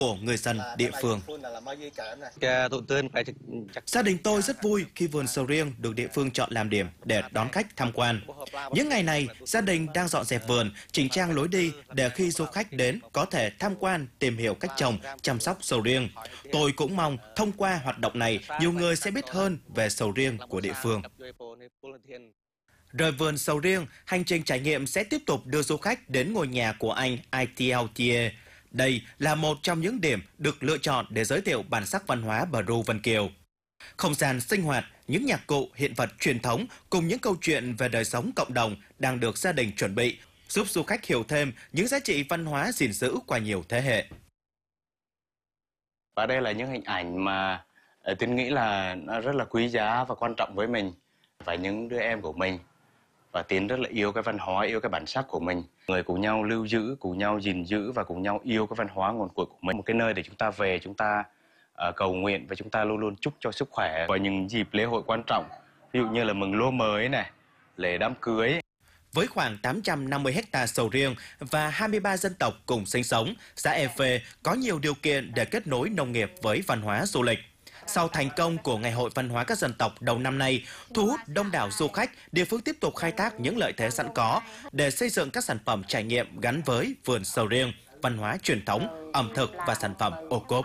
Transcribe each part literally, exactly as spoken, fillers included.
của người dân địa phương. Gia đình tôi rất vui khi vườn sầu riêng được địa phương chọn làm điểm để đón khách tham quan. Những ngày này, gia đình đang dọn dẹp vườn, chỉnh trang lối đi để khi du khách đến có thể tham quan, tìm hiểu cách trồng, chăm sóc sầu riêng. Tôi cũng mong thông qua hoạt động này, nhiều người sẽ biết hơn về sầu riêng của địa phương. Rời vườn sầu riêng, hành trình trải nghiệm sẽ tiếp tục đưa du khách đến ngôi nhà của anh Aitiaotie. Đây là một trong những điểm được lựa chọn để giới thiệu bản sắc văn hóa Bru Vân Kiều. Không gian sinh hoạt, những nhạc cụ, hiện vật truyền thống cùng những câu chuyện về đời sống cộng đồng đang được gia đình chuẩn bị, giúp du khách hiểu thêm những giá trị văn hóa gìn giữ qua nhiều thế hệ. Và đây là những hình ảnh mà Tiến nghĩ là nó rất là quý giá và quan trọng với mình và những đứa em của mình. Và Tiến rất là yêu cái văn hóa, yêu cái bản sắc của mình. Người cùng nhau lưu giữ, cùng nhau gìn giữ và cùng nhau yêu cái văn hóa nguồn cội của mình. Một cái nơi để chúng ta về, chúng ta uh, cầu nguyện và chúng ta luôn luôn chúc cho sức khỏe. Vào những dịp lễ hội quan trọng, ví dụ như là mừng lúa mới này, lễ đám cưới. Với khoảng tám trăm năm mươi héc ta sầu riêng và hai mươi ba dân tộc cùng sinh sống, xã E Phê có nhiều điều kiện để kết nối nông nghiệp với văn hóa du lịch. Sau thành công của Ngày hội Văn hóa các dân tộc đầu năm nay, thu hút đông đảo du khách, địa phương tiếp tục khai thác những lợi thế sẵn có để xây dựng các sản phẩm trải nghiệm gắn với vườn sầu riêng, văn hóa truyền thống, ẩm thực và sản phẩm ô cốp.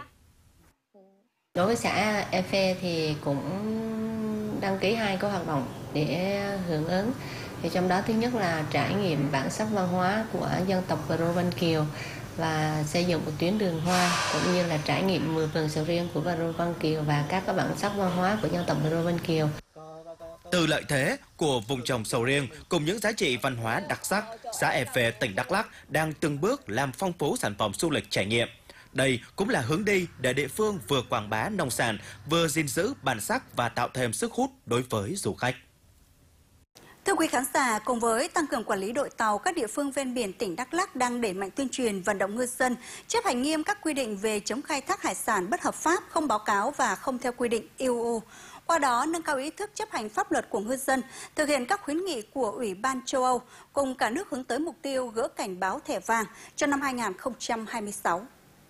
Đối với xã E Phê thì cũng đăng ký hai cái hoạt động để hưởng ứng. Thì trong đó thứ nhất là trải nghiệm bản sắc văn hóa của dân tộc Bru Vân Kiều và xây dựng một tuyến đường hoa, cũng như là trải nghiệm mười vườn sầu riêng của Bru Vân Kiều và các cái bản sắc văn hóa của dân tộc Bru Vân Kiều. Từ lợi thế của vùng trồng sầu riêng cùng những giá trị văn hóa đặc sắc, xã E Phê, tỉnh Đắk Lắk đang từng bước làm phong phú sản phẩm du lịch trải nghiệm. Đây cũng là hướng đi để địa phương vừa quảng bá nông sản, vừa gìn giữ bản sắc và tạo thêm sức hút đối với du khách. Thưa quý khán giả, cùng với tăng cường quản lý đội tàu, các địa phương ven biển tỉnh Đắk Lắk đang đẩy mạnh tuyên truyền vận động ngư dân chấp hành nghiêm các quy định về chống khai thác hải sản bất hợp pháp, không báo cáo và không theo quy định e u. Qua đó, nâng cao ý thức chấp hành pháp luật của ngư dân, thực hiện các khuyến nghị của Ủy ban châu Âu, cùng cả nước hướng tới mục tiêu gỡ cảnh báo thẻ vàng cho năm hai nghìn không trăm hai mươi sáu.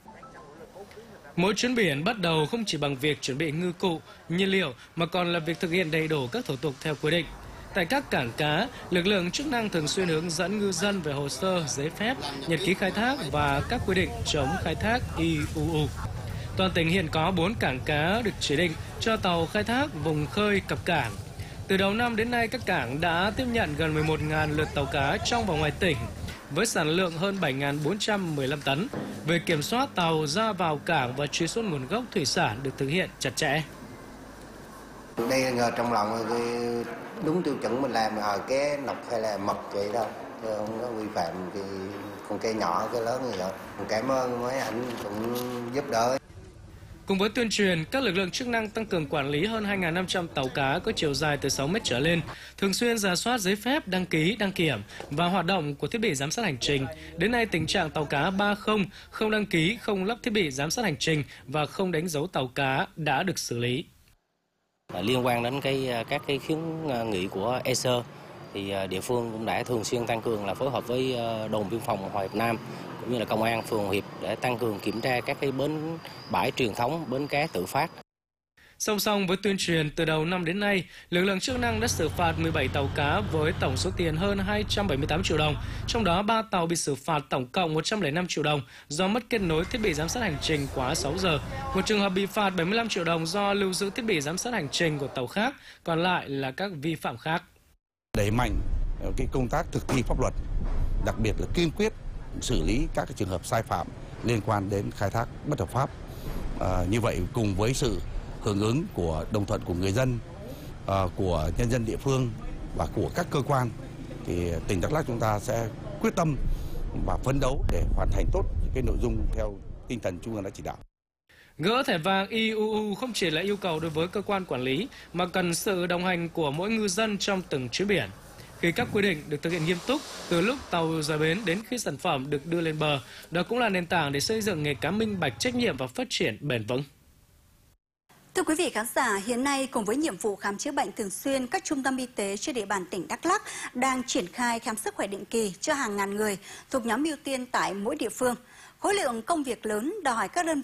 Mỗi chuyến biển bắt đầu không chỉ bằng việc chuẩn bị ngư cụ, nhiên liệu, mà còn là việc thực hiện đầy đủ các thủ tục theo quy định. Tại các cảng cá, lực lượng chức năng thường xuyên hướng dẫn ngư dân về hồ sơ, giấy phép, nhật ký khai thác và các quy định chống khai thác e u. Toàn tỉnh hiện có bốn cảng cá được chỉ định cho tàu khai thác vùng khơi cập cảng. Từ đầu năm đến nay, các cảng đã tiếp nhận gần mười một nghìn lượt tàu cá trong và ngoài tỉnh, với sản lượng hơn bảy nghìn bốn trăm mười lăm tấn. Về kiểm soát tàu ra vào cảng và truy xuất nguồn gốc thủy sản được thực hiện chặt chẽ. Đây ngờ trong lòng đúng tiêu chuẩn mình làm ở cái nọc hay là mật vậy đâu, chứ không có vi phạm thì con cây nhỏ cái lớn gì đâu. Cảm ơn mấy anh cũng giúp đỡ. Cùng với tuyên truyền, các lực lượng chức năng tăng cường quản lý hơn hai nghìn năm trăm tàu cá có chiều dài từ sáu mét trở lên, thường xuyên rà soát giấy phép, đăng ký, đăng kiểm và hoạt động của thiết bị giám sát hành trình. Đến nay, tình trạng tàu cá ba không, không đăng ký, không lắp thiết bị giám sát hành trình và không đánh dấu tàu cá đã được xử lý. Liên quan đến cái các cái khuyến nghị của e xê, thì địa phương cũng đã thường xuyên tăng cường là phối hợp với đồn biên phòng Hòa Hiệp Nam cũng như là công an phường Hiệp để tăng cường kiểm tra các cái bến bãi truyền thống, bến cá tự phát. Song song với tuyên truyền, từ đầu năm đến nay, lực lượng chức năng đã xử phạt mười bảy tàu cá với tổng số tiền hơn hai trăm bảy mươi tám triệu đồng. Trong đó, ba tàu bị xử phạt tổng cộng một trăm lẻ năm triệu đồng do mất kết nối thiết bị giám sát hành trình quá sáu giờ. Một trường hợp bị phạt bảy mươi lăm triệu đồng do lưu giữ thiết bị giám sát hành trình của tàu khác, còn lại là các vi phạm khác. Đẩy mạnh cái công tác thực thi pháp luật, đặc biệt là kiên quyết xử lý các cái trường hợp sai phạm liên quan đến khai thác bất hợp pháp. À, như vậy cùng với sự hưởng ứng của đồng thuận của người dân, uh, của nhân dân địa phương và của các cơ quan, thì tỉnh Đắk Lắk chúng ta sẽ quyết tâm và phấn đấu để hoàn thành tốt những cái nội dung theo tinh thần Trung ương đã chỉ đạo. Gỡ thẻ vàng e u không chỉ là yêu cầu đối với cơ quan quản lý mà cần sự đồng hành của mỗi ngư dân trong từng chuyến biển. Khi các quy định được thực hiện nghiêm túc, từ lúc tàu rời bến đến khi sản phẩm được đưa lên bờ, đó cũng là nền tảng để xây dựng nghề cá minh bạch, trách nhiệm và phát triển bền vững. Thưa quý vị khán giả, hiện nay cùng với nhiệm vụ khám chữa bệnh thường xuyên, các trung tâm y tế trên địa bàn tỉnh Đắk Lắk đang triển khai khám sức khỏe định kỳ cho hàng ngàn người thuộc nhóm ưu tiên tại mỗi địa phương. Khối lượng công việc lớn đòi hỏi các đơn